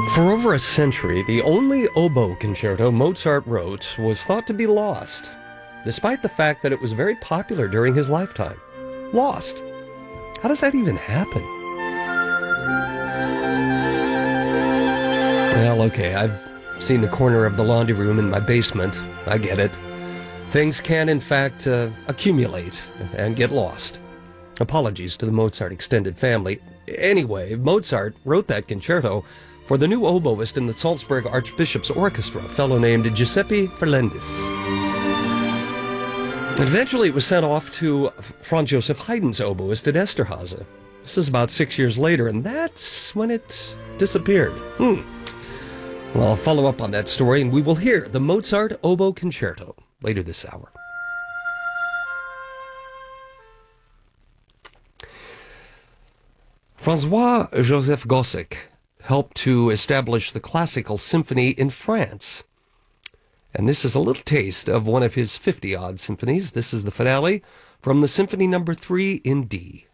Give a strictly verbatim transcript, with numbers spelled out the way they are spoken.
For over a century, the only oboe concerto Mozart wrote was thought to be lost, despite the fact that it was very popular during his lifetime. Lost. How does that even happen? Well, okay, I've seen the corner of the laundry room in my basement. I get it. Things can, in fact, uh, accumulate and get lost. Apologies to the Mozart extended family. Anyway, Mozart wrote that concerto for the new oboist in the Salzburg Archbishop's Orchestra, a fellow named Giuseppe Ferlendis. Eventually, it was sent off to Franz Joseph Haydn's oboist at Esterhazy. This is about six years later, and that's when it disappeared. Hmm. Well, I'll follow up on that story, and we will hear the Mozart Oboe Concerto later this hour. Francois-Joseph Gossec helped to establish the classical symphony in France. And this is a little taste of one of his fifty-odd symphonies. This is the finale from the Symphony Number three in D.